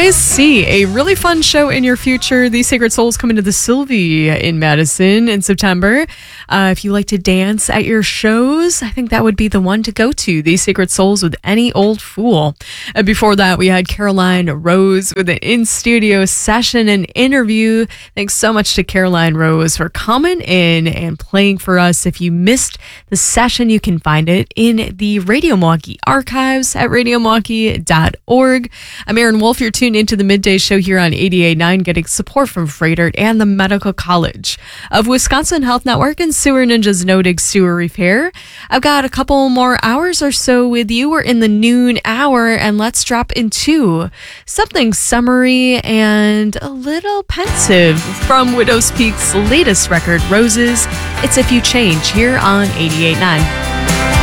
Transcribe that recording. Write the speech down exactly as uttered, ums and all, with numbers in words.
I see a really fun show in your future. These Sacred Souls coming to the Sylvie in Madison in September. Uh, if you like to dance at your shows, I think that would be the one to go to. These Sacred Souls with Any Old Fool. And before that, we had Caroline Rose with an in-studio session and interview. Thanks so much to Caroline Rose for coming in and playing for us. If you missed the session, you can find it in the Radio Milwaukee archives at radio milwaukee dot org. I'm Erin Wolf. You're tuned into the Midday Show here on eighty-eight point nine, getting support from Freighter and the Medical College of Wisconsin Health Network and Sewer Ninja's No Dig Sewer Repair. I've got a couple more hours or so with you. We're in the noon hour, and let's drop into something summery and a little pensive from Widow's Peak's latest record, Roses. It's If You Change, here on eighty-eight point nine.